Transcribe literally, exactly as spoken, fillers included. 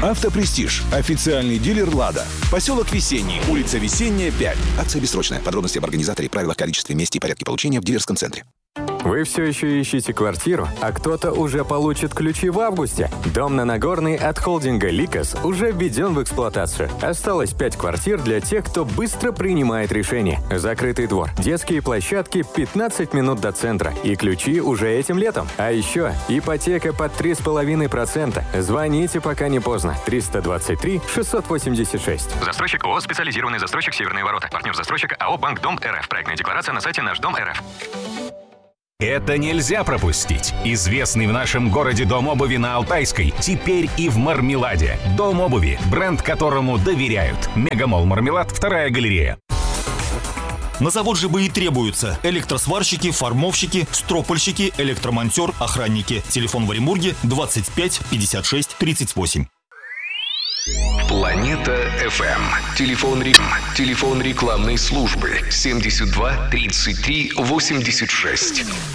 Автопрестиж. Официальный дилер «Лада». Поселок Весенний. Улица Весенняя, пять. Акция бессрочная. Подробности об организаторе, правилах, количестве, месте и порядке получения в дилерском центре. Вы все еще ищете квартиру, а кто-то уже получит ключи в августе? Дом на Нагорной от холдинга «Ликос» уже введен в эксплуатацию. Осталось пять квартир для тех, кто быстро принимает решения. Закрытый двор, детские площадки, пятнадцать минут до центра. И ключи уже этим летом. А еще ипотека под три с половиной процента. Звоните, пока не поздно. триста двадцать три шестьсот восемьдесят шесть. Застройщик ООО «Специализированный застройщик Северные ворота». Партнер застройщика АО «Банк Дом РФ». Проектная декларация на сайте Наш Дом РФ. Это нельзя пропустить. Известный в нашем городе Дом обуви на Алтайской теперь и в Мармеладе. Дом обуви, бренд которому доверяют. Мегамолл Мармелад, вторая галерея. На завод же бы и требуются электросварщики, формовщики, стропольщики, электромонтер, охранники. Телефон в Оренбурге двадцать пять пятьдесят шесть тридцать восемь. Планета эф эм. Телефон, рек... Телефон рекламной службы семьдесят два тридцать три восемьдесят шесть.